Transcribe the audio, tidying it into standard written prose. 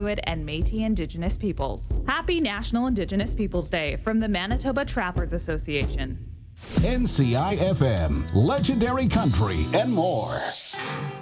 and Métis Indigenous peoples. Happy National Indigenous Peoples Day from the Manitoba Trappers Association. NCI FM, legendary country and more.